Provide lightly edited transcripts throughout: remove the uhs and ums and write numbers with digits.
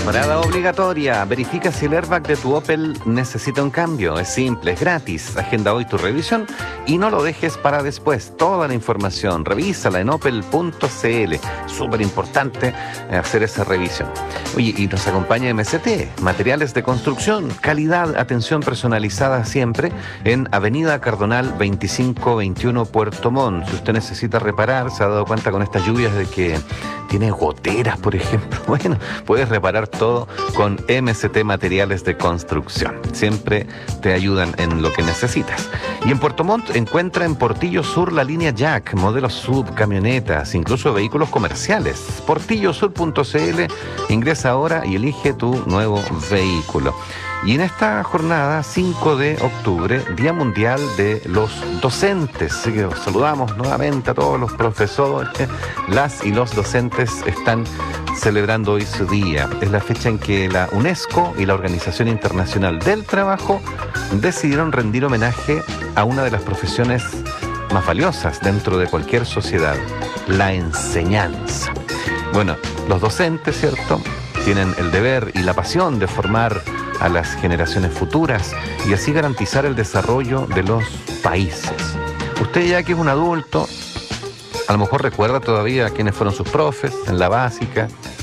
Parada obligatoria. Verifica si el airbag de tu Opel necesita un cambio. Es simple, es gratis. Agenda hoy tu revisión y no lo dejes para después. Toda la información, revísala en opel.cl. Súper importante hacer esa revisión. Oye, y nos acompaña MST, materiales de construcción, calidad, atención personalizada siempre en Avenida Cardonal 2521 Puerto Montt. Si usted necesita reparar, se ha dado cuenta con estas lluvias de que tiene goteras, por ejemplo. Bueno, puedes reparar todo con MST Materiales de Construcción. Siempre te ayudan en lo que necesitas. Y en Puerto Montt encuentra en Portillo Sur la línea Jack, modelos sub, camionetas, incluso vehículos comerciales. Portillosur.cl, ingresa ahora y elige tu nuevo vehículo. Y en esta jornada, 5 de octubre, Día Mundial de los Docentes. Así que saludamos nuevamente a todos los profesores. Las y los docentes están celebrando hoy su día. Es la fecha en que la UNESCO y la Organización Internacional del Trabajo decidieron rendir homenaje a una de las profesiones más valiosas dentro de cualquier sociedad, la enseñanza. Bueno, los docentes, ¿cierto?, tienen el deber y la pasión de formar a las generaciones futuras y así garantizar el desarrollo de los países. Usted ya que es un adulto, a lo mejor recuerda todavía quiénes fueron sus profes en la básica,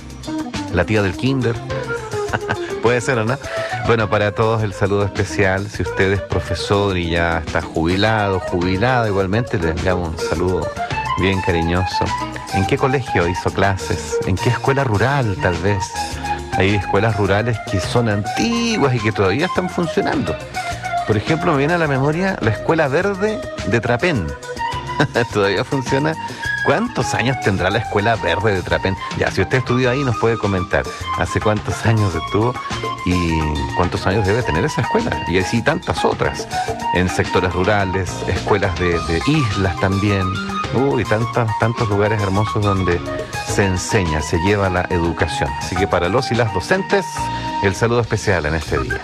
la tía del kinder, puede ser o no. Bueno, para todos el saludo especial. Si usted es profesor y ya está jubilado, jubilada, igualmente le enviamos un saludo bien cariñoso. ¿En qué colegio hizo clases? ¿En qué escuela rural tal vez? Hay escuelas rurales que son antiguas y que todavía están funcionando. Por ejemplo, me viene a la memoria la Escuela Verde de Trapén. Todavía funciona. ¿Cuántos años tendrá la Escuela Verde de Trapén? Ya, si usted estudió ahí nos puede comentar hace cuántos años estuvo y cuántos años debe tener esa escuela. Y así tantas otras, en sectores rurales, escuelas de islas también. Y tantos lugares hermosos donde se enseña, se lleva la educación. Así que para los y las docentes, el saludo especial en este día.